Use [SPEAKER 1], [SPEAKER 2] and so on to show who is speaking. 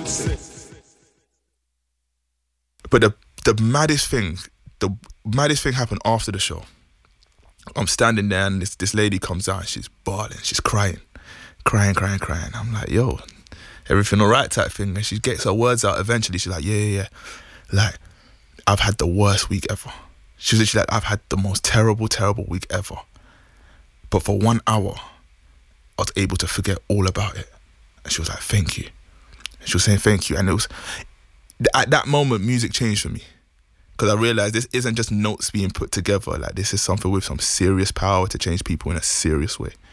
[SPEAKER 1] But the maddest thing happened after the show. I'm standing there and this lady comes out and she's bawling, she's crying. I'm like, yo, everything all right type thing. And she gets her words out eventually. She's like, yeah. Like, I've had the worst week ever. She was literally like, I've had the most terrible week ever. But for 1 hour, I was able to forget all about it. And she was like, thank you. And she was saying thank you. And it was, at that moment, music changed for me. Because I realised this isn't just notes being put together. Like, this is something with some serious power to change people in a serious way.